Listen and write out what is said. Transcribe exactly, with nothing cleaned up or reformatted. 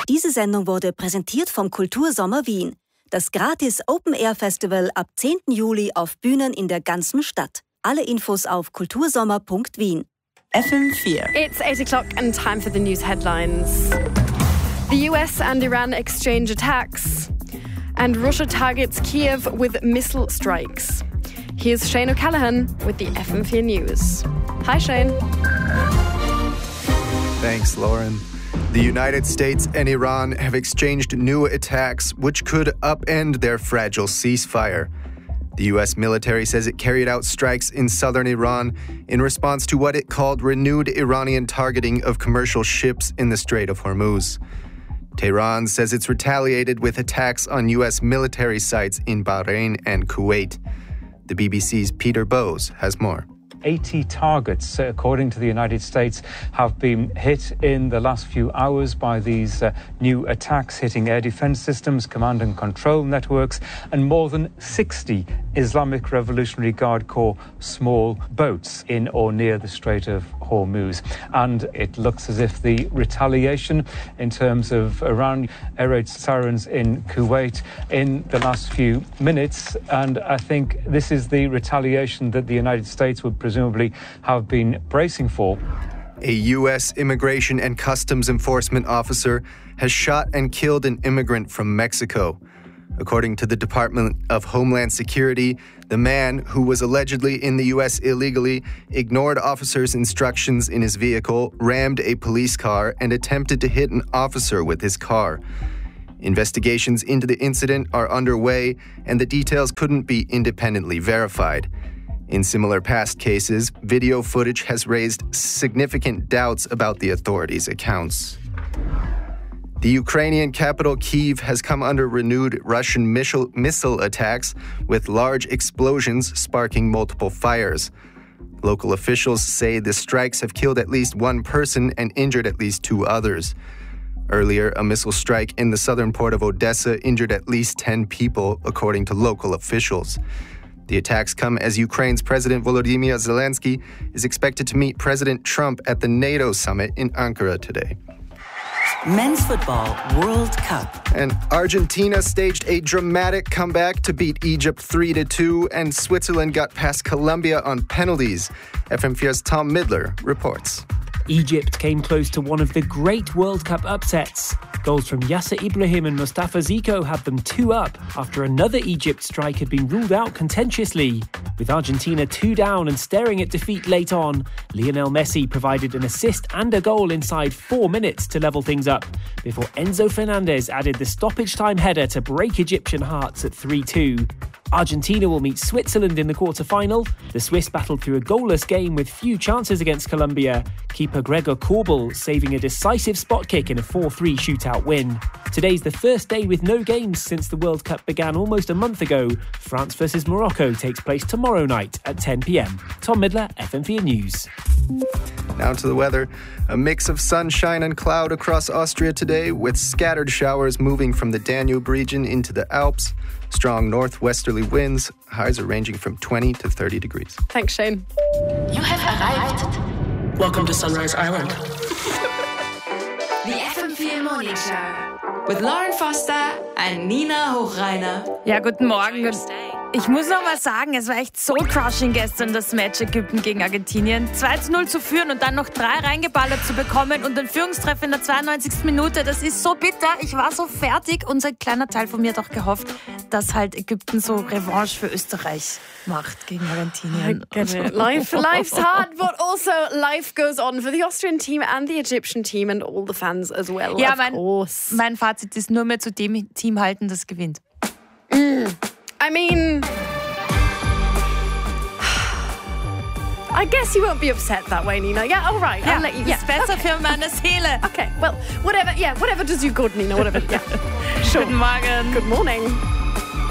Diese Sendung wurde präsentiert vom Kultursommer Wien. Das gratis Open-Air-Festival ab zehnten Juli auf Bühnen in der ganzen Stadt. Alle Infos auf kultursommer punkt wien. F M four. It's eight o'clock and time for the news headlines. The U S and Iran exchange attacks. And Russia targets Kiev with missile strikes. Here's Shane O'Callaghan with the F M four News. Hi, Shane. Thanks, Lauren. The United States and Iran have exchanged new attacks which could upend their fragile ceasefire. The U S military says it carried out strikes in southern Iran in response to what it called renewed Iranian targeting of commercial ships in the Strait of Hormuz. Tehran says it's retaliated with attacks on U S military sites in Bahrain and Kuwait. The B B C's Peter Bowes has more. eighty targets, according to the United States, have been hit in the last few hours by these uh, new attacks, hitting air defense systems, command and control networks, and more than sixty Islamic Revolutionary Guard Corps small boats in or near the Strait of Hormuz. And it looks as if the retaliation in terms of Iran air raid sirens in Kuwait in the last few minutes, and I think this is the retaliation that the United States would presumably have been bracing for. A U S immigration and customs enforcement officer has shot and killed an immigrant from Mexico. According to the Department of Homeland Security, the man, who was allegedly in the U S illegally, ignored officers' instructions in his vehicle, rammed a police car, and attempted to hit an officer with his car. Investigations into the incident are underway, and the details couldn't be independently verified. In similar past cases, video footage has raised significant doubts about the authorities' accounts. The Ukrainian capital Kyiv has come under renewed Russian missile, missile attacks, with large explosions sparking multiple fires. Local officials say the strikes have killed at least one person and injured at least two others. Earlier, a missile strike in the southern port of Odessa injured at least ten people, according to local officials. The attacks come as Ukraine's President Volodymyr Zelensky is expected to meet President Trump at the NATO summit in Ankara today. Men's Football World Cup. And Argentina staged a dramatic comeback to beat Egypt three to two, and Switzerland got past Colombia on penalties. F M four's Tom Midler reports. Egypt came close to one of the great World Cup upsets. Goals from Yasser Ibrahim and Mustafa Zico had them two up after another Egypt strike had been ruled out contentiously. With Argentina two down and staring at defeat late on, Lionel Messi provided an assist and a goal inside four minutes to level things up, before Enzo Fernandez added the stoppage time header to break Egyptian hearts at three two. Argentina will meet Switzerland in the quarter-final. The Swiss battled through a goalless game with few chances against Colombia. Keeper Gregor Korbel saving a decisive spot kick in a four three shootout win. Today's the first day with no games since the World Cup began almost a month ago. France versus Morocco takes place tomorrow night at ten p.m. Tom Midler, F M four News. Now to the weather. A mix of sunshine and cloud across Austria today, with scattered showers moving from the Danube region into the Alps. Strong northwesterly winds. Highs are ranging from twenty to thirty degrees. Thanks, Shane. You have arrived. Welcome to Sunrise Island. The F M four Morning Show with Lauren Foster and Nina Hochreiner. Ja, guten Morgen. Ich muss noch mal sagen, es war echt so crushing gestern, das Match Ägypten gegen Argentinien. zwei zu null zu führen und dann noch drei reingeballert zu bekommen und den Führungstreffer in der zweiundneunzigsten Minute, das ist so bitter. Ich war so fertig und ein kleiner Teil von mir hat auch gehofft, dass halt Ägypten so Revanche für Österreich macht gegen Argentinien. Life, life's hard, but also life goes on for the Austrian team and the Egyptian team and all the fans as well, ja, of mein, course. Mein Fazit ist nur mehr zu dem Team halten, das gewinnt. Mm. I mean, I guess you won't be upset that way, Nina. Yeah, all right. Yeah, I'll let you. Yeah, Yeah, besser okay. für meine Seele. Okay, well, whatever. Yeah, whatever does you good, Nina. Whatever. Yeah. Sure. Guten Morgen. Good morning.